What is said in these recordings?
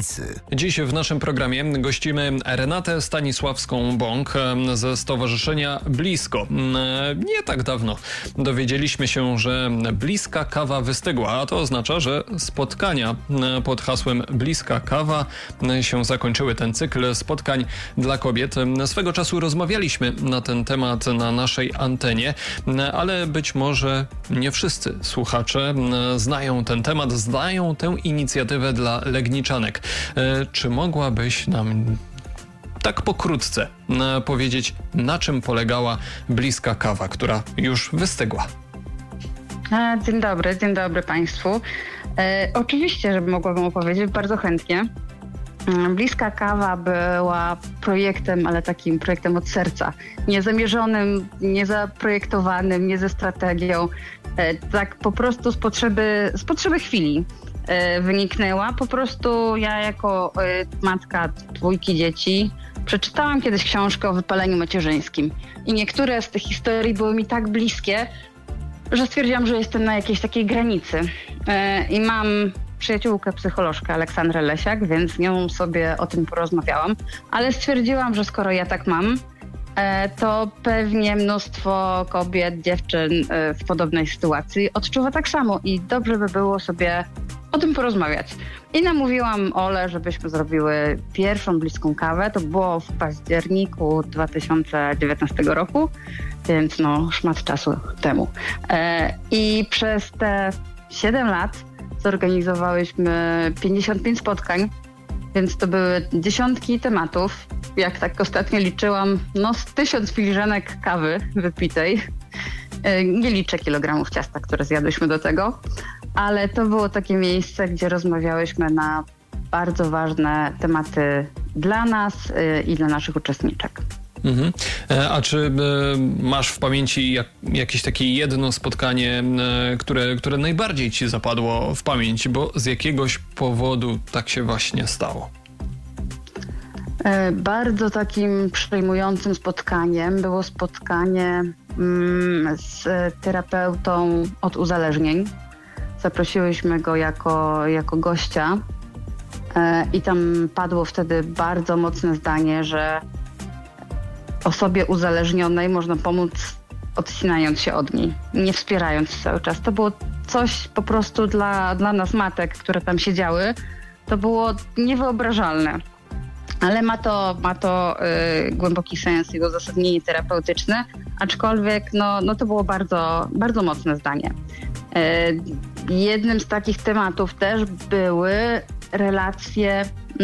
Kulisy. Dziś w naszym programie gościmy Renatę Stanisławską-Bąk ze Stowarzyszenia Blisko. Nie tak dawno dowiedzieliśmy się, że bliska kawa wystygła, a to oznacza, że spotkania pod hasłem Bliska Kawa się zakończyły. Ten cykl spotkań dla kobiet. Swego czasu rozmawialiśmy na ten temat na naszej antenie, ale być może nie wszyscy słuchacze znają ten temat, znają tę inicjatywę dla Legniczanek. Czy mogłabyś nam tak pokrótce powiedzieć, na czym polegała Bliska Kawa, która już wystygła? Dzień dobry Państwu. Oczywiście, że mogłabym opowiedzieć, bardzo chętnie. Bliska Kawa była projektem, ale takim projektem od serca. Niezamierzonym, niezaprojektowanym, nie ze strategią. Tak po prostu z potrzeby chwili wyniknęła. Po prostu ja jako matka 2 dzieci przeczytałam kiedyś książkę o wypaleniu macierzyńskim. I niektóre z tych historii były mi tak bliskie, że stwierdziłam, że jestem na jakiejś takiej granicy. I mam przyjaciółkę, psycholożkę Aleksandrę Lesiak, więc z nią sobie o tym porozmawiałam. Ale stwierdziłam, że skoro ja tak mam, to pewnie mnóstwo kobiet, dziewczyn w podobnej sytuacji odczuwa tak samo i dobrze by było sobie o tym porozmawiać. I namówiłam Olę, żebyśmy zrobiły pierwszą bliską kawę. To było w październiku 2019 roku, więc szmat czasu temu. I przez te 7 lat zorganizowałyśmy 55 spotkań, więc to były dziesiątki tematów. Jak tak ostatnio liczyłam, z 1000 filiżanek kawy wypitej. Nie liczę kilogramów ciasta, które zjadłyśmy do tego, ale to było takie miejsce, gdzie rozmawiałyśmy na bardzo ważne tematy dla nas i dla naszych uczestniczek. Mhm. A czy masz w pamięci jakieś takie jedno spotkanie, które najbardziej ci zapadło w pamięć, bo z jakiegoś powodu tak się właśnie stało? Bardzo takim przejmującym spotkaniem było spotkanie z terapeutą od uzależnień. Zaprosiłyśmy go jako gościa i tam padło wtedy bardzo mocne zdanie, że osobie uzależnionej można pomóc odcinając się od niej, nie wspierając cały czas. To było coś po prostu dla nas matek, które tam siedziały, to było niewyobrażalne. Ale ma to głęboki sens i uzasadnienie terapeutyczne, aczkolwiek to było bardzo, bardzo mocne zdanie. Jednym z takich tematów też były relacje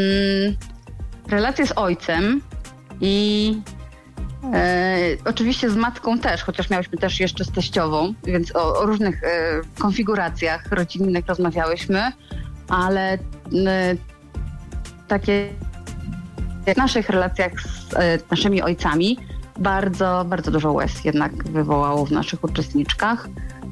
z ojcem i oczywiście z matką też, chociaż miałyśmy też jeszcze z teściową, więc o różnych konfiguracjach rodzinnych rozmawiałyśmy, ale takie w naszych relacjach z naszymi ojcami bardzo, bardzo dużo łez jednak wywołało w naszych uczestniczkach.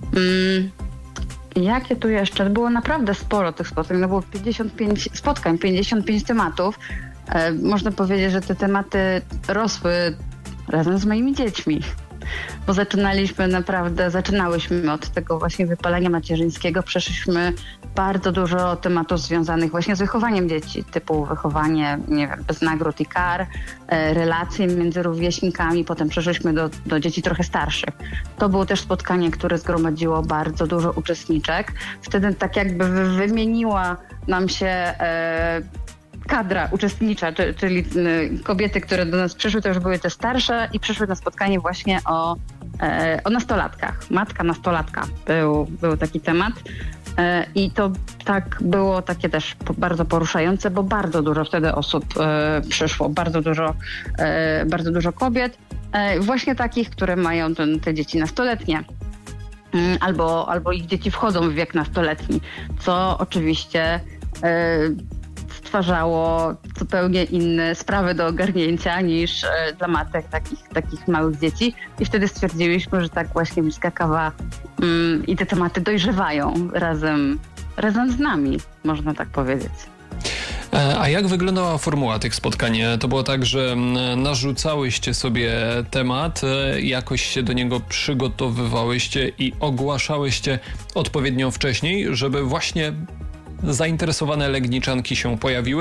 Jakie tu jeszcze? Było naprawdę sporo tych spotkań. Było 55 spotkań, 55 tematów. Można powiedzieć, że te tematy rosły razem z moimi dziećmi. Bo zaczynałyśmy od tego właśnie wypalenia macierzyńskiego. Przeszliśmy bardzo dużo tematów związanych właśnie z wychowaniem dzieci, typu wychowanie, bez nagród i kar, relacje między rówieśnikami. Potem przeszliśmy do dzieci trochę starszych. To było też spotkanie, które zgromadziło bardzo dużo uczestniczek. Wtedy tak jakby wymieniła nam się kadra uczestnicza, czyli kobiety, które do nas przyszły, to już były te starsze i przyszły na spotkanie właśnie o nastolatkach. Matka nastolatka był taki temat. I to tak było takie też bardzo poruszające, bo bardzo dużo wtedy osób przyszło, bardzo dużo kobiet, właśnie takich, które mają te dzieci nastoletnie. Albo ich dzieci wchodzą w wiek nastoletni, co oczywiście stwarzało zupełnie inne sprawy do ogarnięcia niż dla matek takich małych dzieci. I wtedy stwierdziliśmy, że tak właśnie Bliska Kawa i te tematy dojrzewają razem z nami, można tak powiedzieć. A jak wyglądała formuła tych spotkań? To było tak, że narzucałyście sobie temat, jakoś się do niego przygotowywałyście i ogłaszałyście odpowiednio wcześniej, żeby właśnie zainteresowane Legniczanki się pojawiły?